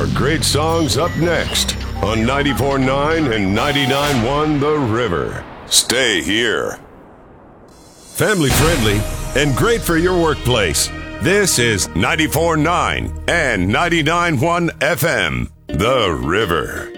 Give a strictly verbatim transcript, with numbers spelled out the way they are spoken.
more great songs up next on ninety-four point nine and ninety-nine point one The River. Stay here. Family friendly and great for your workplace. This is ninety-four point nine and ninety-nine point one F M, The River.